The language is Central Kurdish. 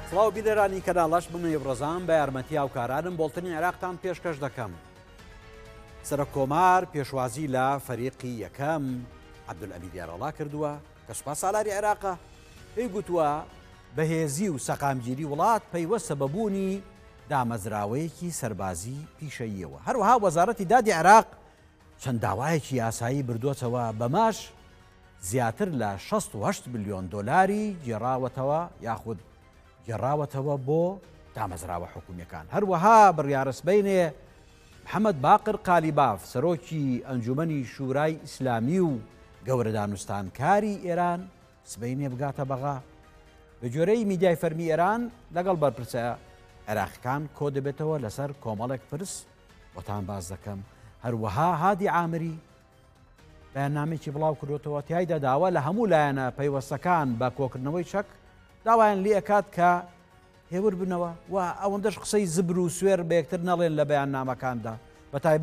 سڵاو بیلێرانی کەناڵەش بمێ ڕۆزان بە یارمەتی هاوکارانم بۆڵتنی عێراقتان پێشکەش دەکەم. سەرۆک کۆمار پێشوازی لە فەریقی یەکەم عەبدولئەمید یاڕەڵا کردووە کە سوپا سالاری عێراقە. پێی گوتووە بەهێزی و سەقامگیری وڵات پەیوەستە بەبوونی دامەزراوەیەکی سەربازی پیشەییەوە. هەروەها وەزارەتی دادی عێراق چەند داوایەکی یاسایی بردووەتەوە بەماش زیاتر لە 68 ملیۆن دۆلاری گێڕاوەتەوە یاخود گێڕاوەتەوە بۆ دامەزراوە حکوومیەکان. هەروەها بڕیارە سبەینێ محەممەد باقر قالیباف سەرۆکی ئەنجومەنی شورای ئیسلامی و گەورە دانوستانکاری ئێران سبەینێ بگاتە بەغا. بە جۆرەی میدیای فەرمی ئێران لەگەڵ بەرپرسە عێراقیەکان کۆ دەبێتەوە لەسەر کۆمەڵێک پرس بۆتان باز دەکەم. هەروەها هادی عامری بەیاننامێکی بڵاو کردوێتەوە تیایدا داوا لە هەموو لایەنە پەیوەستەکان بە کۆکردنەوەی چەک داوایان لێ ئەکات کە هێور بنەوە و ئەوەندەش قسەی زبر و سوێر بە یەکتر نەڵێن لە بەیاننامەکاندا.